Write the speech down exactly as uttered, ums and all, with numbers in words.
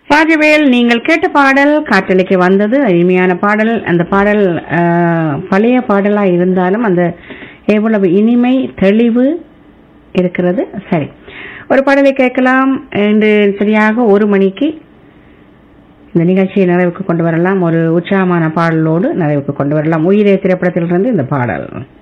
ராஜவேல், நீங்கள் கேட்ட பாடல் காற்றலைக்கு வந்தது. இனிமையான பாடல். அந்த பாடல் பழைய பாடலா இருந்தாலும் அந்த எவ்வளவு இனிமை தெளிவு இருக்கிறது. சரி, ஒரு பாடலை கேட்கலாம். இன்று சரியாக ஒரு மணிக்கு இந்த நிகழ்ச்சியை நிறைவுக்கு கொண்டு வரலாம். ஒரு உற்சாகமான பாடலோடு நிறைவுக்கு கொண்டு வரலாம். உயிரே திரைப்படத்திலிருந்து இந்த பாடல்.